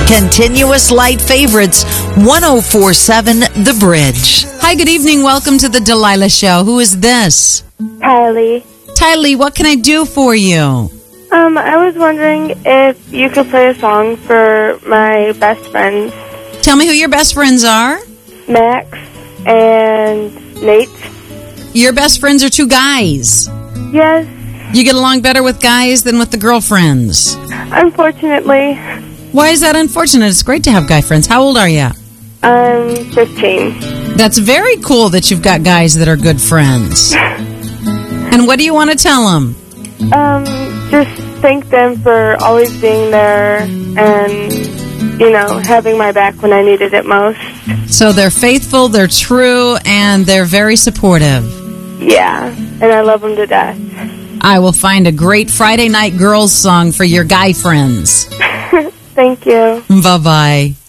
Continuous light favorites, 104.7 The Bridge. Hi, good evening. Welcome to the Delilah Show. Who is this? Kylie. Tylee, what can I do for you? I was wondering if you could play a song for my best friends, Tell me who your best friends are. Max and Nate. Your best friends are two guys. Yes, You get along better with guys than with the girlfriends. unfortunately. Why is that unfortunate? It's great to have guy friends. How old are you? I'm 15. That's very cool that you've got guys that are good friends. And what do you want to tell them? Just thank them for always being there and, having my back when I needed it most. So they're faithful, they're true, and they're very supportive. Yeah, and I love them to death. I will find a great Friday Night Girls song for your guy friends. Thank you. Bye-bye.